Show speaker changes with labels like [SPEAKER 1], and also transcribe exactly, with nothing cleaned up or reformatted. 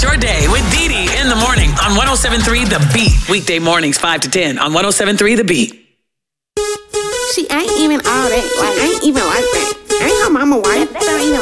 [SPEAKER 1] your day with Dee Dee in the morning on one oh seven three The Beat. Weekday mornings five to ten on one oh seven three The Beat.
[SPEAKER 2] She ain't even all that. Like, ain't even like that. Ain't her mama wife. That ain't